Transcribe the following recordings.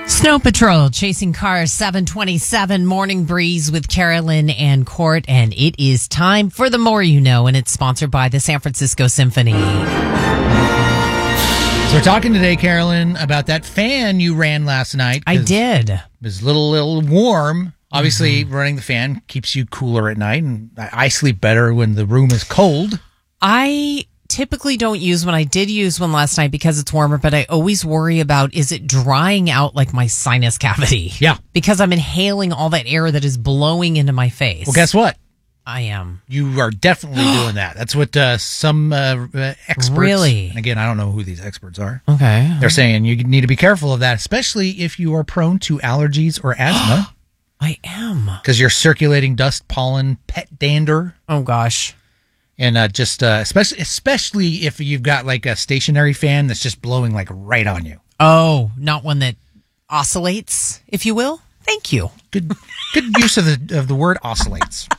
Snow Patrol, Chasing Cars, 727, Morning Breeze with Carolyn and Court, and it is time for The More You Know, and it's sponsored by the San Francisco Symphony. So we're talking today, Carolyn, about that fan you ran last night. I did. It was a little warm. Obviously, running the fan keeps you cooler at night, and I sleep better when the room is cold. I typically don't use one. I did use one last night because it's warmer, but I always worry about, is it drying out like my sinus cavity? Yeah. Because I'm inhaling all that air that is blowing into my face. Well, guess what? I am. You are definitely doing that. That's what some experts... Really? Again, I don't know who these experts are. Okay. They're saying you need to be careful of that, especially if you are prone to allergies or asthma. I am. Because you're circulating dust, pollen, pet dander. Oh, gosh. And especially if you've got like a stationary fan that's just blowing like right on you. Oh, not one that oscillates, if you will. Thank you. Good use of the word oscillates.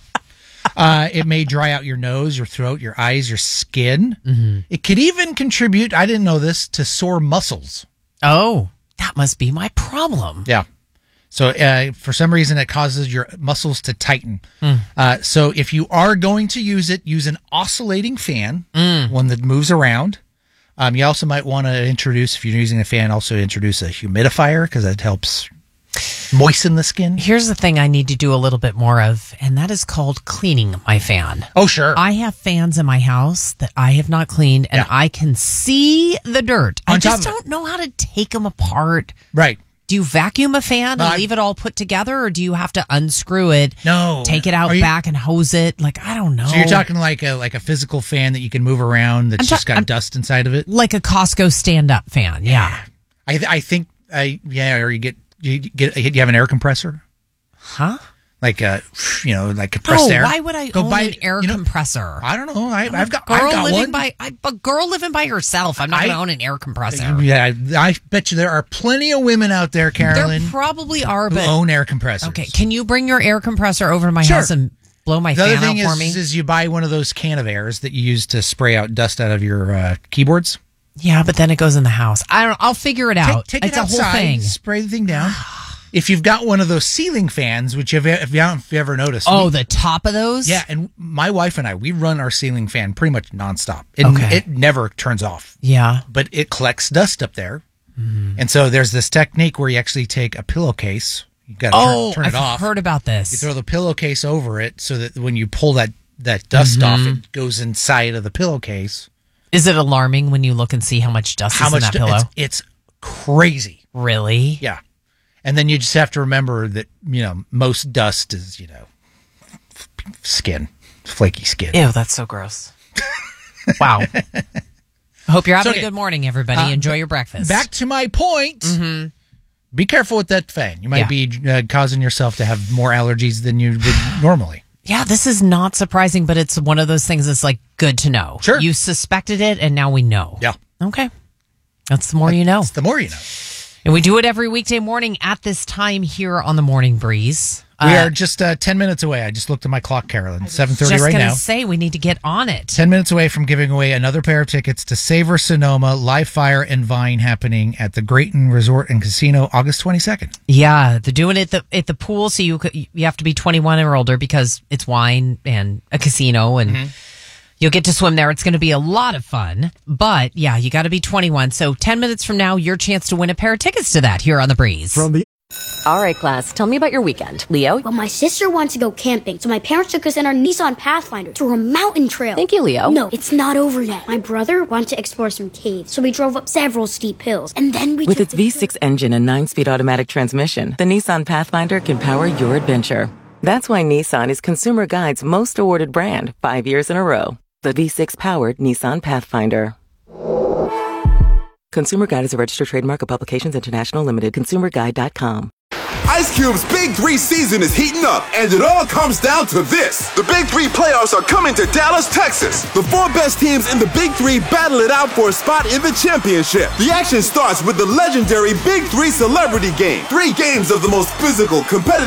It may dry out your nose, your throat, your eyes, your skin. Mm-hmm. It could even contribute, I didn't know this, to sore muscles. Oh, that must be my problem. Yeah. So for some reason, it causes your muscles to tighten. So if you are going to use it, use an oscillating fan, one that moves around. You also might want to introduce, if you're using a fan, also introduce a humidifier because that helps moisten the skin. Here's the thing I need to do a little bit more of, and that is called cleaning my fan. Oh, sure. I have fans in my house that I have not cleaned, and I can see the dirt. I just don't know how to take them apart. Right. Do you vacuum a fan and leave it all put together, or do you have to unscrew it, take it out back and hose it? Like, I don't know. So you're talking like a physical fan that you can move around that's just got dust inside of it? Like a Costco stand-up fan, yeah. I think, or you have an air compressor? Huh? Like like compressed air. Why would I own an air compressor? I don't know. I've got one. A girl living by herself. I'm not going to own an air compressor. Yeah, I bet you there are plenty of women out there, Carolyn. There probably are, but who own air compressors. Okay, can you bring your air compressor over to my house and blow my fan out for me? The other thing is you buy one of those can of airs that you use to spray out dust out of your keyboards. Yeah, but then it goes in the house. I'll figure it out. Take it outside, a whole thing. Spray the thing down. If you've got one of those ceiling fans, which if you ever noticed. Oh, the top of those? Yeah, and my wife and I, we run our ceiling fan pretty much nonstop. It never turns off. Yeah. But it collects dust up there. Mm. And so there's this technique where you actually take a pillowcase. You got to turn it off. I've heard about this. You throw the pillowcase over it so that when you pull that dust off, it goes inside of the pillowcase. Is it alarming when you look and see how much dust is in that pillow? It's crazy. Really? Yeah. And then you just have to remember that, most dust is, skin, flaky skin. Ew, that's so gross. Wow. I hope you're having a good morning, everybody. Enjoy your breakfast. Back to my point. Mm-hmm. Be careful with that fan. You might be causing yourself to have more allergies than you would normally. Yeah, this is not surprising, but it's one of those things that's like good to know. Sure. You suspected it, and now we know. Yeah. Okay. That's the more you know. That's the more you know. And we do it every weekday morning at this time here on the Morning Breeze. We are just 10 minutes away. I just looked at my clock, Carolyn. 7:30 right now. Just going to say we need to get on it. 10 minutes away from giving away another pair of tickets to Savor Sonoma Live Fire and Vine happening at the Grayton Resort and Casino August 22nd. Yeah, they're doing it at the pool, so you have to be 21 or older because it's wine and a casino and you'll get to swim there. It's going to be a lot of fun. But, yeah, you got to be 21. So 10 minutes from now, your chance to win a pair of tickets to that here on The Breeze. All right, class, tell me about your weekend. Leo? Well, my sister wanted to go camping, so my parents took us in our Nissan Pathfinder to a mountain trail. Thank you, Leo. No, it's not over yet. My brother wanted to explore some caves, so we drove up several steep hills, and then we With its V6 engine and 9-speed automatic transmission, the Nissan Pathfinder can power your adventure. That's why Nissan is Consumer Guide's most awarded brand 5 years in a row. The V6-powered Nissan Pathfinder. Consumer Guide is a registered trademark of Publications International Limited. ConsumerGuide.com. Ice Cube's Big 3 season is heating up, and it all comes down to this. The Big 3 playoffs are coming to Dallas, Texas. The 4 best teams in the Big 3 battle it out for a spot in the championship. The action starts with the legendary Big 3 Celebrity Game. 3 games of the most physical, competitive